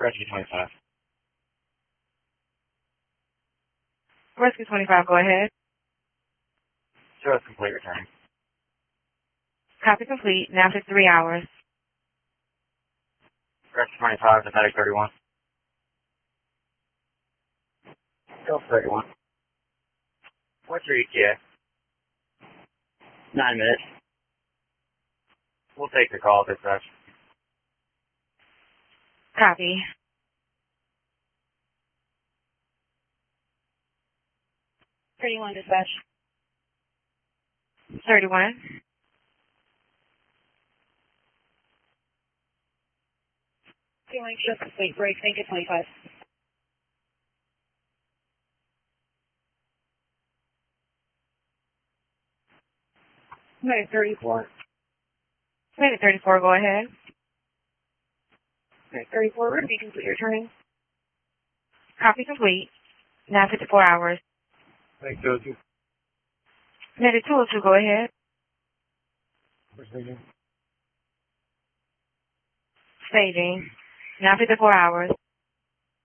Rescue 25. Rescue 25, go ahead. Show us complete returning. Copy complete. Now for 3 hours. Rescue 25 to Medic 31. Go 31. What's your ETA? 9 minutes. We'll take the call, dispatch. Copy. Dispatch. 31. Feeling shift complete. Break. Thank you, 25. Medic 34. Medic 34, go ahead. Medic 34, rescue complete. Returning. Copy complete. Now 54 hours. Medic 202. Medic 202, go ahead. Proceeding. Staging. Now 54 hours.